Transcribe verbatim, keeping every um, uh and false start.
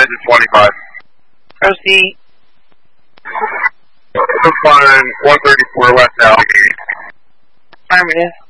engine twenty-five. Proceed. Flying one thirty-four West Allegheny. Affirmative.